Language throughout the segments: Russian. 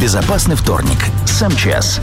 Безопасный вторник с МЧС.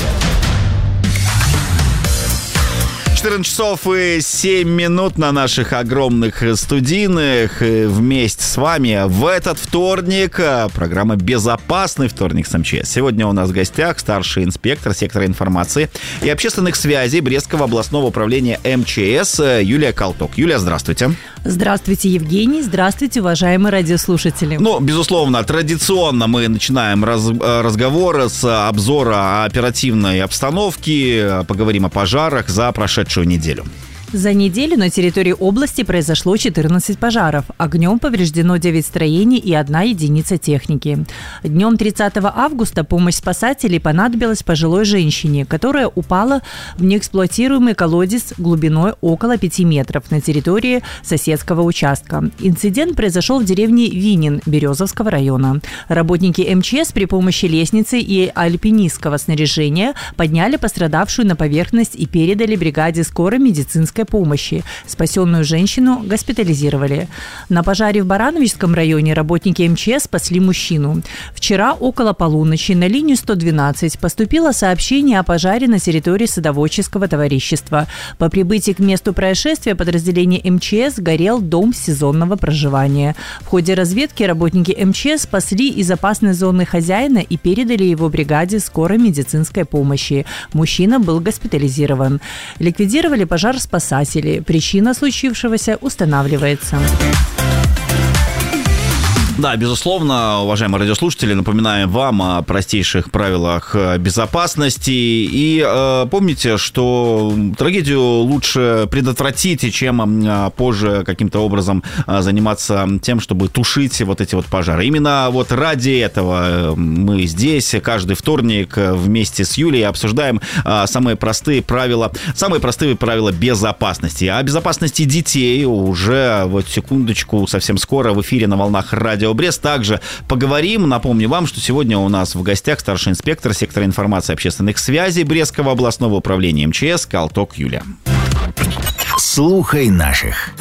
14 часов и 7 минут на наших огромных студийных. Вместе с вами в этот вторник программа «Безопасный вторник» с МЧС. Сегодня у нас в гостях старший инспектор сектора информации и общественных связей Брестского областного управления МЧС Юлия Колток. Юлия, здравствуйте. Здравствуйте, Евгений. Здравствуйте, уважаемые радиослушатели. Безусловно, традиционно мы начинаем разговор с обзора оперативной обстановки. Поговорим о пожарах за прошедшую неделю. За неделю на территории области произошло 14 пожаров. Огнем повреждено 9 строений и 1 единица техники. Днем 30 августа помощь спасателей понадобилась пожилой женщине, которая упала в неэксплуатируемый колодец глубиной около 5 метров на территории соседского участка. Инцидент произошел в деревне Винин Березовского района. Работники МЧС при помощи лестницы и альпинистского снаряжения подняли пострадавшую на поверхность и передали бригаде скорой медицинской помощи. Спасенную женщину госпитализировали. На пожаре в Барановичском районе работники МЧС спасли мужчину. Вчера около полуночи на линию 112 поступило сообщение о пожаре на территории садоводческого товарищества. По прибытии к месту происшествия подразделения МЧС горел дом сезонного проживания. В ходе разведки работники МЧС спасли из опасной зоны хозяина и передали его бригаде скорой медицинской помощи. Мужчина был госпитализирован. Ликвидировали пожар спасатели. Причина случившегося устанавливается. Да, безусловно, уважаемые радиослушатели, напоминаем вам о простейших правилах безопасности. И помните, что трагедию лучше предотвратить, чем позже каким-то образом заниматься тем, чтобы тушить вот эти вот пожары. Именно вот ради этого мы здесь каждый вторник вместе с Юлией обсуждаем самые простые правила безопасности. О безопасности детей уже вот секундочку, совсем скоро в эфире на волнах радио Брест. Также поговорим. Напомню вам, что сегодня у нас в гостях старший инспектор сектора информации и общественных связей Брестского областного управления МЧС Колток Юлия. Слухай наших.